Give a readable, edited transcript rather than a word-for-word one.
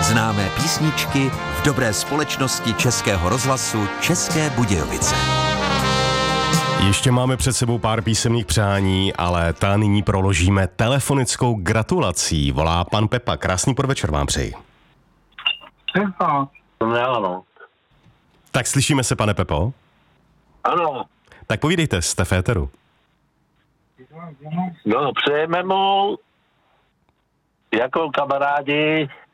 Známé písničky v dobré společnosti Českého rozhlasu České Budějovice. Ještě máme před sebou pár písemných přání, ale ta nyní proložíme telefonickou gratulací. Volá pan Pepa. Krásný podvečer vám přeji. Pepa. Ano. Tak slyšíme se, pane Pepo? Ano. Tak povídejte, jste v éteru. No, přejeme mu jako kamarádi